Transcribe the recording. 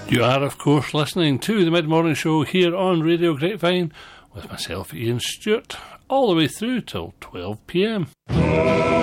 You are, of course, listening to the Mid-Morning Show here on Radio Grapevine with myself, Ian Stewart, all the way through till 12 p.m.